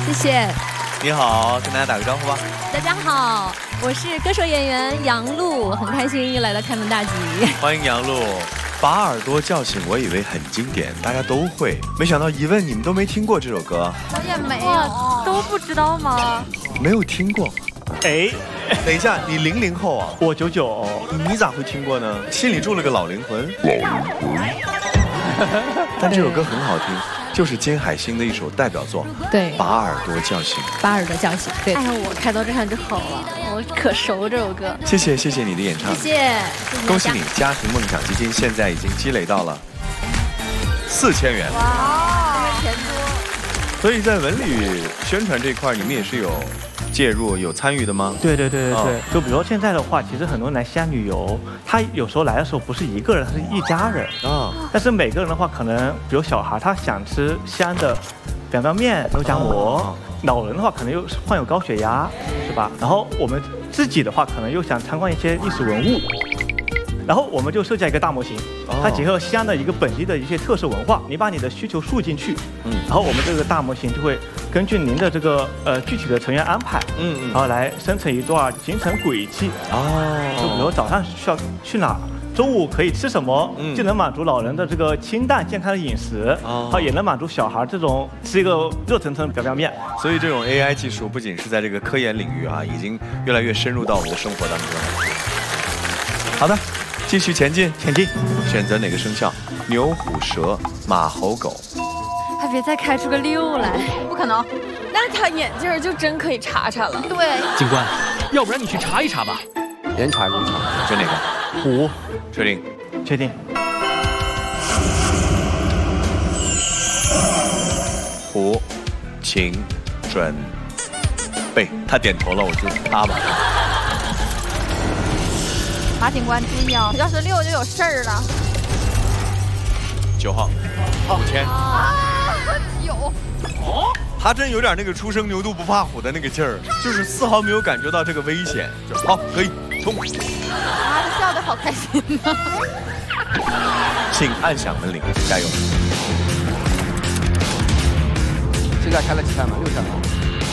谢谢。 你好，跟大家打个招呼吧。 大家好，我是歌手演员杨璐，很开心又来到开门大吉。 欢迎杨璐。把耳朵叫醒，我以为很经典，大家都会，没想到一问你们都没听过这首歌。 我也没有，都不知道吗？ 没有听过。 哎， 等一下，你00后啊？ 我99。 你咋会听过呢？心里住了个老灵魂。但这首歌很好听，就是金海心的一首代表作。 对， 把耳朵叫醒。 把耳朵叫醒。对。 哎呀，我开头这下就好了，我可熟这首歌。 谢谢你的演唱。 谢谢。 恭喜你，家庭梦想基金现在已经积累到了4000元。 哇，钱多。 所以在文旅宣传这一块，你们也是有介入、有参与的吗？ 对。就比如说现在的话，其实很多人来西安旅游，他有时候来的时候不是一个人，他是一家人啊。但是每个人的话，可能比如小孩他想吃西安的表面、肉夹馍，老人的话可能又患有高血压，是吧？然后我们自己的话，可能又想参观一些历史文物。然后我们就设计一个大模型，它结合西安的一个本地的一些特色文化，你把你的需求输进去，然后我们这个大模型就会根据您的这个具体的成员安排，然后来生成一段行程轨迹。就比如早上需要去哪，中午可以吃什么，就能满足老人的这个清淡健康的饮食，也能满足小孩这种吃一个热腾腾的表面。 所以这种 AI 技术不仅是在这个科研领域啊，已经越来越深入到我们的生活当中了。好的。继续前进，选择哪个生肖？牛、虎、蛇、马、猴、狗。 还别再开出个6来，不可能。但是他眼镜就真可以查查了。对。 警官，要不然你去查一查吧。 严查。 选哪个？ 虎。 确定。 确定。 虎，请准备。他点头了，我就搭吧。 马警官注意啊，要是6就有事儿了。 9号，5000。 9。 他真有点那个初生牛犊不怕虎的那个劲儿，就是丝毫没有感觉到这个危险。好，可以冲。 他笑得好开心呢。 请按响门铃，加油。 现在开了几扇了？6扇了。